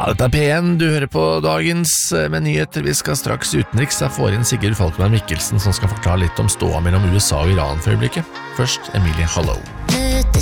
dette P1, du hører på dagens med nyheter. Vi skal straks utenriks. Jeg får inn Sigurd Falkenberg Mikkelsen som skal forklare litt om ståa mellom USA og Iran for øyeblikket. Først Emilie Hollow.